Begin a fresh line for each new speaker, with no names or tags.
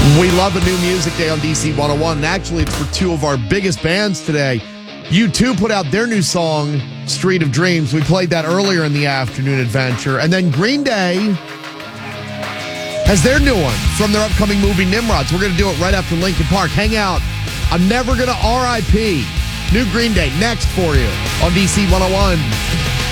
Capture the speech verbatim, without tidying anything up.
We love a new music day on D C one oh one, and actually it's for two of our biggest bands today. U two put out their new song, Street of Dreams. We played that earlier in the afternoon adventure. And then Green Day has their new one from their upcoming movie, Nimrods. We're going to do it right after Linkin Park. Hang out. I'm never going to R I P. New Green Day next for you on D C one oh one.